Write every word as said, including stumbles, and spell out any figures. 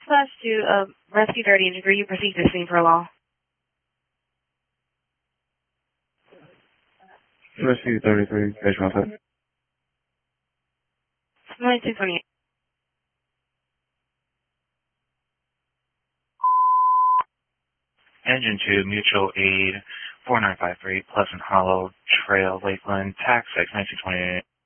Dispatch to uh, Rescue thirty, degree you proceed to scene for law. Rescue thirty-three, patient contact. twenty-two twenty-eight. Engine two, Mutual Aid, four nine five three, Pleasant Hollow Trail, Lakeland, tax six, nineteen twenty-eight.